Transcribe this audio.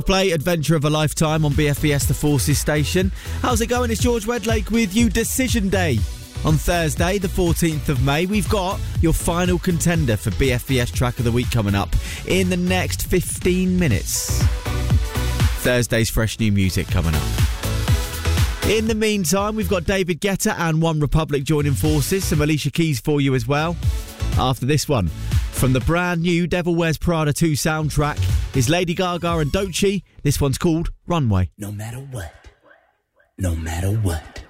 Play Adventure of a Lifetime on BFBS The Forces station. How's it going? It's George Wedlake with you. Decision Day. On Thursday, the 14th of May, we've got your final contender for BFBS Track of the Week coming up in the next 15 minutes. Thursday's fresh new music coming up. In the meantime, we've got David Guetta and One Republic joining forces. Some Alicia Keys for you as well. After this one, from the brand new Devil Wears Prada 2 soundtrack, is Lady Gaga and Doechii. This one's called Runway. No matter what. No matter what.